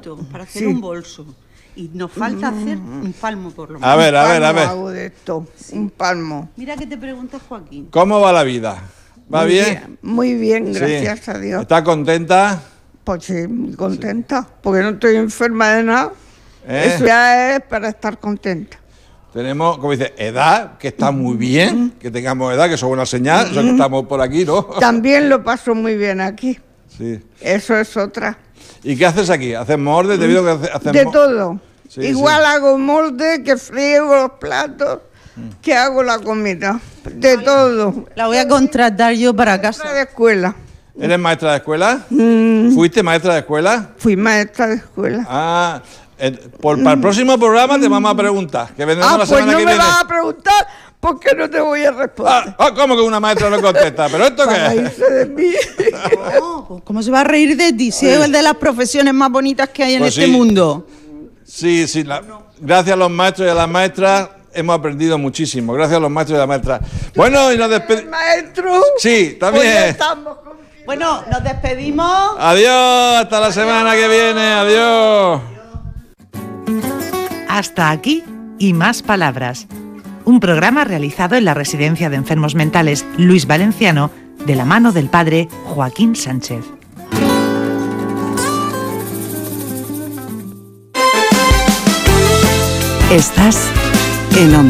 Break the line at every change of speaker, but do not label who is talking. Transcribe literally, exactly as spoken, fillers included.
agudito para hacer
Sí.
un bolso. Y nos falta hacer un palmo por lo menos.
A ver, a ver, a
palmo
ver.
hago de esto, un palmo.
Mira que te pregunta Joaquín.
¿Cómo va la vida? ¿Va
Muy
bien?
Muy bien,
Sí.
gracias a Dios.
¿Estás contenta?
Pues sí, muy contenta, porque no estoy enferma de nada.
¿Eh?
Eso ya es para estar contenta.
Tenemos, como dice, edad, que está muy bien, que tengamos edad, que eso es buena señal, eso que estamos por aquí, ¿no?
También lo paso muy bien aquí.
Sí.
Eso es otra.
¿Y qué haces aquí? ¿Haces moldes? Debido a que hace- haces
De
mo-
todo.
Sí,
Igual
sí.
hago molde, que friego los platos, que hago la comida. De todo.
La voy a contratar yo para
Maestra
casa.
de escuela.
¿Eres maestra de escuela?
Mm,
¿Fuiste maestra de escuela?
fui maestra de escuela.
Ah, eh, por, para el próximo programa te vamos a preguntar, que vendremos
Ah,
la
pues
semana
no
que
me
viene.
vas a preguntar porque no te voy a responder.
Ah, ah, ¿cómo que una maestra no contesta? ¿Pero esto
Para
qué es?
irse de mí.
No, ¿cómo se va a reír de ti? Si es de las profesiones más bonitas que hay en
Pues
este
sí.
mundo.
Sí, sí, la- gracias a los maestros y a las maestras hemos aprendido muchísimo. Gracias a los maestros y a las maestras. Bueno, y nos
El
despedimos.
maestro.
Sí,
Pues ya
también.
estamos con-
Bueno, nos despedimos.
Adiós, hasta la semana que viene, adiós.
Hasta aquí y más palabras. Un programa realizado en la Residencia de Enfermos Mentales Luis Valenciano de la mano del padre Joaquín Sánchez. Estás en Onda.